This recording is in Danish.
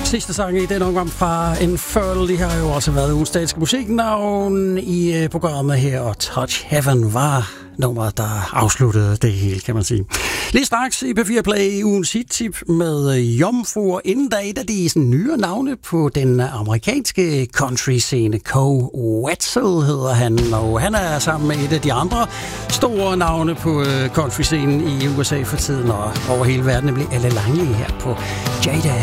Sidste sang i den omgang fra Infernal, de har jo også været ugens danske musiknavn i programmet her, og Touch Heaven var nummeret, der afsluttede det hele, kan man sige. Lige straks i P4 Play ugens hit-tip med Jomfruer. Inden da et af de sådan, nyere navne på den amerikanske country-scene. Koe Wetzel hedder han, og han er sammen med et af de andre store navne på country-scenen i USA for tiden, og over hele verden, nemlig Alle Lange her på Jada.